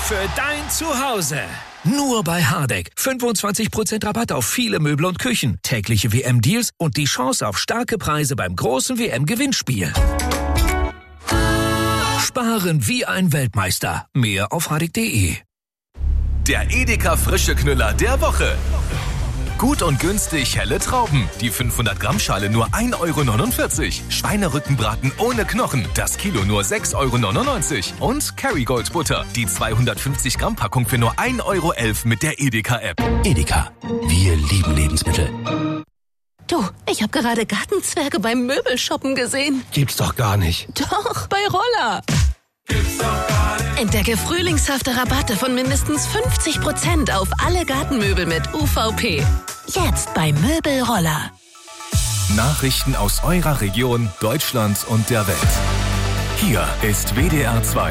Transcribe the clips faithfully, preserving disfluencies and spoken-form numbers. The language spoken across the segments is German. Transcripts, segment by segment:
für dein Zuhause. Nur bei Hardegg. fünfundzwanzig Prozent Rabatt auf viele Möbel und Küchen, tägliche W M-Deals und die Chance auf starke Preise beim großen W M-Gewinnspiel. Sparen wie ein Weltmeister. Mehr auf hardegg punkt de. Der Edeka Frische Knüller der Woche. Gut und günstig helle Trauben. Die fünfhundert Gramm Schale nur ein Euro neunundvierzig. Schweinerückenbraten ohne Knochen. Das Kilo nur sechs Euro neunundneunzig. Und Kerrygold Butter. Die zweihundertfünfzig Gramm Packung für nur ein Euro elf mit der Edeka-App. Edeka. Wir lieben Lebensmittel. Du, ich habe gerade Gartenzwerge beim Möbelshoppen gesehen. Gibt's doch gar nicht. Doch, bei Roller. Gibt's doch gar nicht. Entdecke frühlingshafte Rabatte von mindestens fünfzig Prozent auf alle Gartenmöbel mit U V P. Jetzt bei Möbelroller. Nachrichten aus eurer Region, Deutschland und der Welt. Hier ist W D R zwei.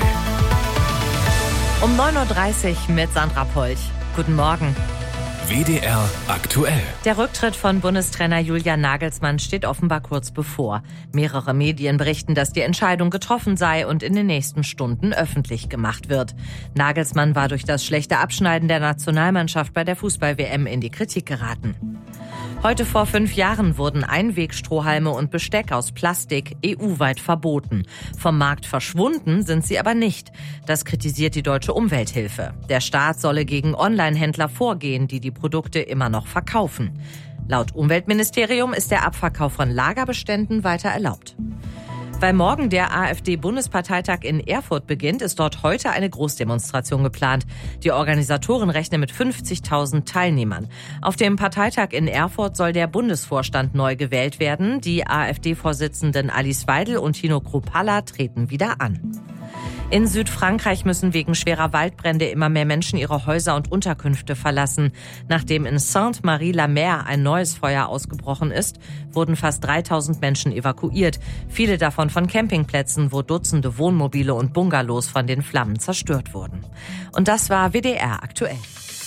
Um neun Uhr dreißig mit Sandra Polch. Guten Morgen. W D R aktuell. Der Rücktritt von Bundestrainer Julian Nagelsmann steht offenbar kurz bevor. Mehrere Medien berichten, dass die Entscheidung getroffen sei und in den nächsten Stunden öffentlich gemacht wird. Nagelsmann war durch das schlechte Abschneiden der Nationalmannschaft bei der Fußball-W M in die Kritik geraten. Heute vor fünf Jahren wurden Einwegstrohhalme und Besteck aus Plastik E U-weit verboten. Vom Markt verschwunden sind sie aber nicht. Das kritisiert die Deutsche Umwelthilfe. Der Staat solle gegen Online-Händler vorgehen, die die Produkte immer noch verkaufen. Laut Umweltministerium ist der Abverkauf von Lagerbeständen weiter erlaubt. Weil morgen der AfD-Bundesparteitag in Erfurt beginnt, ist dort heute eine Großdemonstration geplant. Die Organisatoren rechnen mit fünfzigtausend Teilnehmern. Auf dem Parteitag in Erfurt soll der Bundesvorstand neu gewählt werden. Die AfD-Vorsitzenden Alice Weidel und Tino Kruppalla treten wieder an. In Südfrankreich müssen wegen schwerer Waldbrände immer mehr Menschen ihre Häuser und Unterkünfte verlassen. Nachdem in Sainte-Marie-la-Mer ein neues Feuer ausgebrochen ist, wurden fast dreitausend Menschen evakuiert. Viele davon von Campingplätzen, wo Dutzende Wohnmobile und Bungalows von den Flammen zerstört wurden. Und das war W D R aktuell.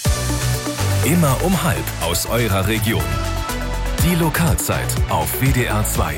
Immer um halb aus eurer Region. Die Lokalzeit auf W D R zwei.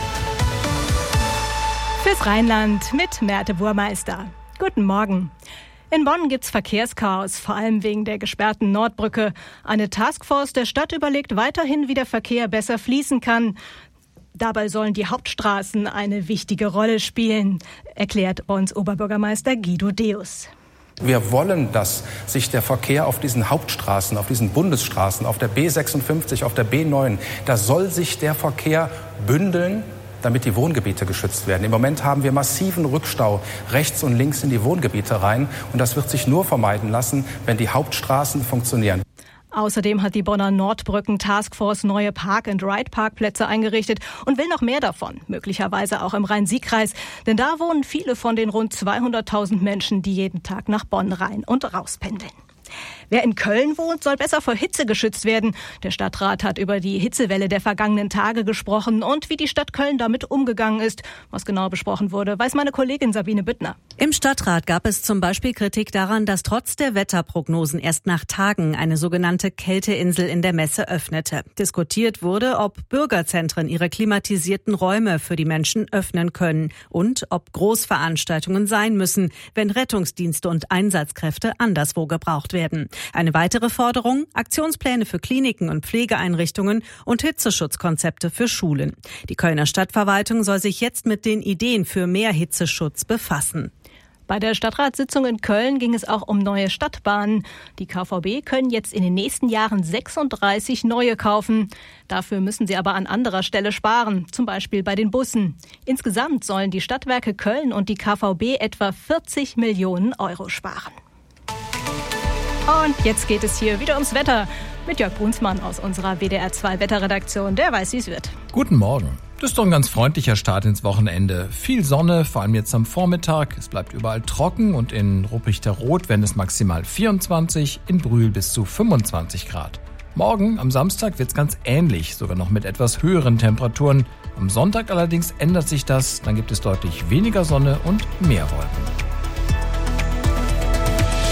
Fürs Rheinland mit Merte Burmeister. Guten Morgen. In Bonn gibt's Verkehrschaos, vor allem wegen der gesperrten Nordbrücke. Eine Taskforce der Stadt überlegt weiterhin, wie der Verkehr besser fließen kann. Dabei sollen die Hauptstraßen eine wichtige Rolle spielen, erklärt uns Oberbürgermeister Guido Deus. Wir wollen, dass sich der Verkehr auf diesen Hauptstraßen, auf diesen Bundesstraßen, auf der B sechsundfünfzig, auf der B neun, da soll sich der Verkehr bündeln, damit die Wohngebiete geschützt werden. Im Moment haben wir massiven Rückstau rechts und links in die Wohngebiete rein. Und das wird sich nur vermeiden lassen, wenn die Hauptstraßen funktionieren. Außerdem hat die Bonner Nordbrücken-Taskforce neue Park-and-Ride-Parkplätze eingerichtet und will noch mehr davon, möglicherweise auch im Rhein-Sieg-Kreis. Denn da wohnen viele von den rund zweihunderttausend Menschen, die jeden Tag nach Bonn rein und raus pendeln. Wer in Köln wohnt, soll besser vor Hitze geschützt werden. Der Stadtrat hat über die Hitzewelle der vergangenen Tage gesprochen und wie die Stadt Köln damit umgegangen ist. Was genau besprochen wurde, weiß meine Kollegin Sabine Büttner. Im Stadtrat gab es zum Beispiel Kritik daran, dass trotz der Wetterprognosen erst nach Tagen eine sogenannte Kälteinsel in der Messe öffnete. Diskutiert wurde, ob Bürgerzentren ihre klimatisierten Räume für die Menschen öffnen können und ob Großveranstaltungen sein müssen, wenn Rettungsdienste und Einsatzkräfte anderswo gebraucht werden. Eine weitere Forderung: Aktionspläne für Kliniken und Pflegeeinrichtungen und Hitzeschutzkonzepte für Schulen. Die Kölner Stadtverwaltung soll sich jetzt mit den Ideen für mehr Hitzeschutz befassen. Bei der Stadtratssitzung in Köln ging es auch um neue Stadtbahnen. Die K V B können jetzt in den nächsten Jahren sechsunddreißig neue kaufen. Dafür müssen sie aber an anderer Stelle sparen, zum Beispiel bei den Bussen. Insgesamt sollen die Stadtwerke Köln und die K V B etwa vierzig Millionen Euro sparen. Und jetzt geht es hier wieder ums Wetter mit Jörg Brunsmann aus unserer W D R zwei Wetterredaktion. Der weiß, wie es wird. Guten Morgen. Das ist doch ein ganz freundlicher Start ins Wochenende. Viel Sonne, vor allem jetzt am Vormittag. Es bleibt überall trocken und in Ruppichterrot werden es maximal vierundzwanzig, in Brühl bis zu fünfundzwanzig Grad. Morgen, am Samstag, wird es ganz ähnlich, sogar noch mit etwas höheren Temperaturen. Am Sonntag allerdings ändert sich das. Dann gibt es deutlich weniger Sonne und mehr Wolken.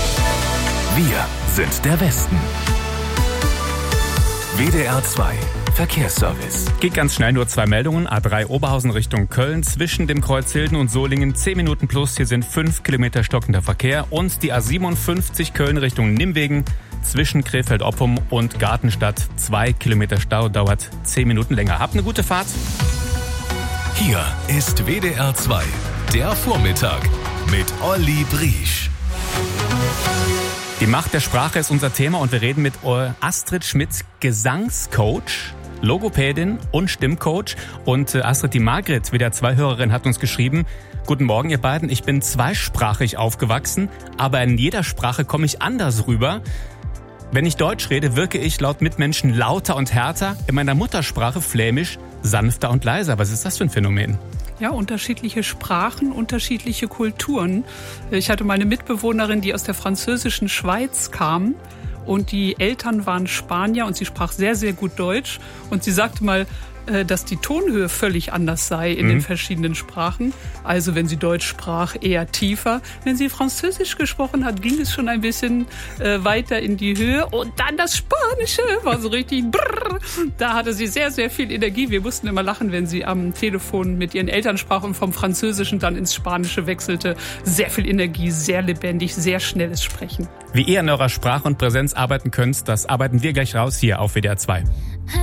Wir sind der Westen. W D R zwei Verkehrsservice. Geht ganz schnell, nur zwei Meldungen. A drei Oberhausen Richtung Köln, zwischen dem Kreuz Hilden und Solingen zehn Minuten plus. Hier sind fünf Kilometer stockender Verkehr. Und die A siebenundfünfzig Köln Richtung Nimwegen, zwischen Krefeld-Oppum und Gartenstadt. Zwei Kilometer Stau, dauert zehn Minuten länger. Habt eine gute Fahrt. Hier ist W D R zwei, der Vormittag mit Olli Briesch. Die Macht der Sprache ist unser Thema und wir reden mit Astrid Schmidt, Gesangscoach, Logopädin und Stimmcoach. Und Astrid, die Margret, W D R zwei Hörerin, hat uns geschrieben: Guten Morgen, ihr beiden. Ich bin zweisprachig aufgewachsen, aber in jeder Sprache komme ich anders rüber. Wenn ich Deutsch rede, wirke ich laut Mitmenschen lauter und härter. In meiner Muttersprache Flämisch sanfter und leiser. Was ist das für ein Phänomen? Ja, unterschiedliche Sprachen, unterschiedliche Kulturen. Ich hatte meine Mitbewohnerin, die aus der französischen Schweiz kam. Und die Eltern waren Spanier und sie sprach sehr, sehr gut Deutsch. Und sie sagte mal, dass die Tonhöhe völlig anders sei in mhm. den verschiedenen Sprachen. Also wenn sie Deutsch sprach, eher tiefer. Wenn sie Französisch gesprochen hat, ging es schon ein bisschen äh, weiter in die Höhe. Und dann das Spanische war so richtig brrr. Da hatte sie sehr, sehr viel Energie. Wir mussten immer lachen, wenn sie am Telefon mit ihren Eltern sprach und vom Französischen dann ins Spanische wechselte. Sehr viel Energie, sehr lebendig, sehr schnelles Sprechen. Wie ihr an eurer Sprache und Präsenz arbeiten könnt, das arbeiten wir gleich raus hier auf W D R zwei.